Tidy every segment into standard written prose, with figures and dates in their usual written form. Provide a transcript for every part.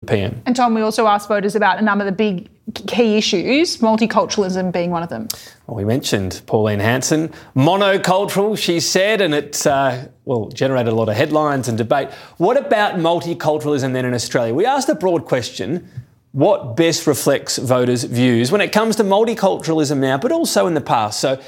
PM. And Tom, we also asked voters about a number of the big key issues, multiculturalism being one of them. Well, we mentioned Pauline Hanson. Monocultural, she said, and it generated a lot of headlines and debate. What about multiculturalism then in Australia? We asked a broad question. What best reflects voters' views when it comes to multiculturalism now, but also in the past? So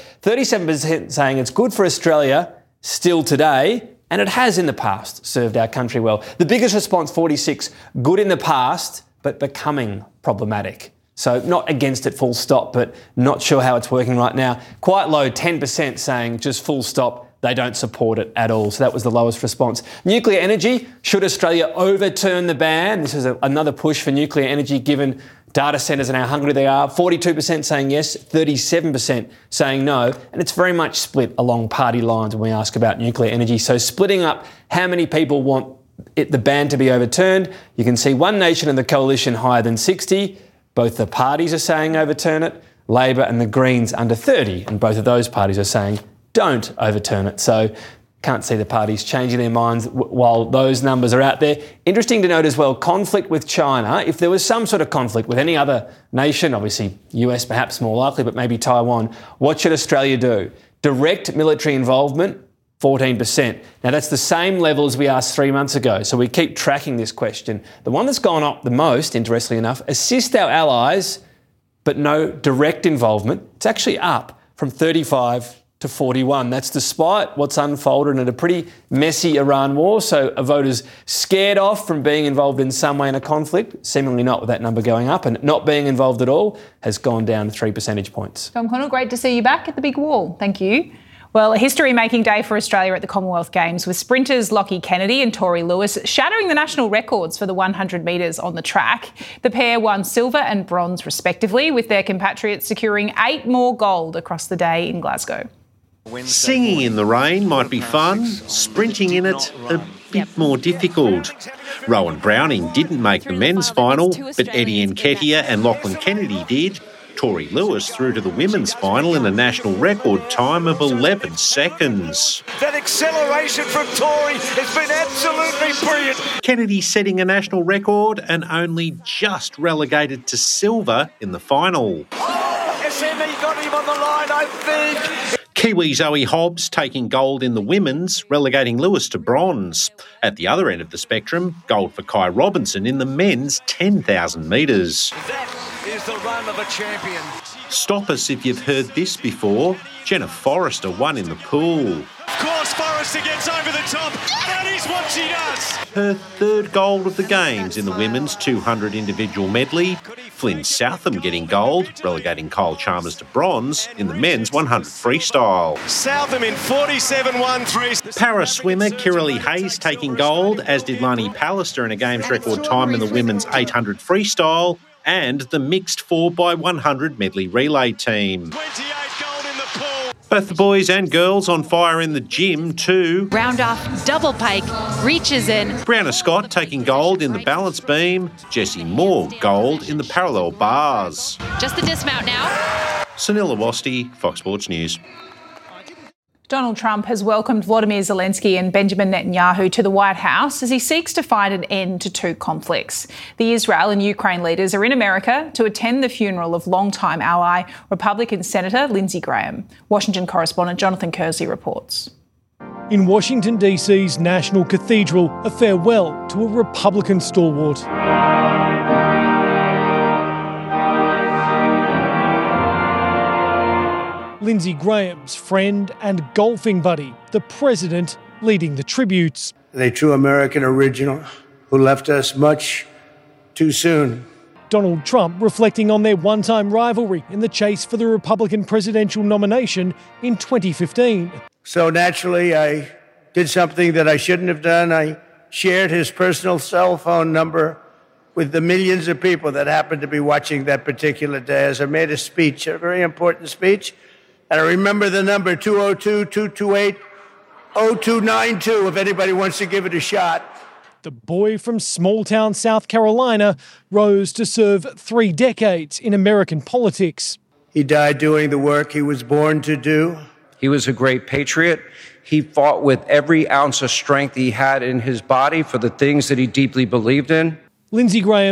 37% saying it's good for Australia still today, and it has in the past served our country well. The biggest response, 46, good in the past, but becoming problematic. So not against it full stop, but not sure how it's working right now. Quite low, 10% saying just full stop, they don't support it at all. So that was the lowest response. Nuclear energy, should Australia overturn the ban? This is another push for nuclear energy given data centres and how hungry they are. 42% saying yes, 37% saying no. And it's very much split along party lines when we ask about nuclear energy. So splitting up how many people want the ban to be overturned. You can see One Nation and the Coalition higher than 60. Both the parties are saying overturn it. Labor and the Greens under 30. And both of those parties are saying don't overturn it. So can't see the parties changing their minds while those numbers are out there. Interesting to note as well, conflict with China. If there was some sort of conflict with any other nation, obviously US perhaps more likely, but maybe Taiwan, what should Australia do? Direct military involvement, 14%. Now that's the same level as we asked 3 months ago. So we keep tracking this question. The one that's gone up the most, interestingly enough, assist our allies, but no direct involvement. It's actually up from 35 to 41. That's despite what's unfolded in a pretty messy Iran war. So are voters scared off from being involved in some way in a conflict? Seemingly not, with that number going up, and not being involved at all has gone down 3 percentage points. Tom Connell, great to see you back at the big wall. Thank you. Well, a history-making day for Australia at the Commonwealth Games, with sprinters Lockie Kennedy and Tori Lewis shattering the national records for the 100 metres on the track. The pair won silver and bronze respectively, with their compatriots securing 8 more gold across the day in Glasgow. Singing in the rain might be fun, sprinting in it a bit more difficult. Rowan Browning didn't make the men's final, but Eddie Nketiah and Lachlan Kennedy did. Tori Lewis through to the women's final in a national record time of 11 seconds. That acceleration from Tori has been absolutely brilliant. Kennedy setting a national record and only just relegated to silver in the final. SME got him on the line, I think. Kiwi Zoe Hobbs taking gold in the women's, relegating Lewis to bronze. At the other end of the spectrum, gold for Kai Robinson in the men's 10,000 metres. That is the run of a champion. Stop us if you've heard this before. Jenna Forrester won in the pool. Of course, Forrester gets over the top. That is what she does. Her third gold of the Games in the women's 200 individual medley. Flynn Southam getting gold, relegating Kyle Chalmers to bronze in the men's 100 freestyle. Southam in 47.13. Para swimmer Kiralee Hayes taking gold, as did Lani Pallister in a Games record time in the women's 800 freestyle, and the mixed 4x100 medley relay team. 28 gold in the pool. Both the boys and girls on fire in the gym too. Round off, double pike, reaches in. Brianna Scott taking gold in the balance beam. Jessie Moore gold in the parallel bars. Just the dismount now. Sunil Awasthi, Fox Sports News. Donald Trump has welcomed Volodymyr Zelensky and Benjamin Netanyahu to the White House as he seeks to find an end to 2 conflicts. The Israel and Ukraine leaders are in America to attend the funeral of longtime ally Republican Senator Lindsey Graham. Washington correspondent Jonathan Kersey reports. In Washington DC's National Cathedral, a farewell to a Republican stalwart. Lindsey Graham's friend and golfing buddy, the president leading the tributes. A true American original who left us much too soon. Donald Trump reflecting on their one-time rivalry in the chase for the Republican presidential nomination in 2015. So naturally, I did something that I shouldn't have done. I shared his personal cell phone number with the millions of people that happened to be watching that particular day as I made a speech, a very important speech. And I remember the number 202-228-0292 if anybody wants to give it a shot. The boy from small-town South Carolina rose to serve 3 decades in American politics. He died doing the work he was born to do. He was a great patriot. He fought with every ounce of strength he had in his body for the things that he deeply believed in. Lindsey Graham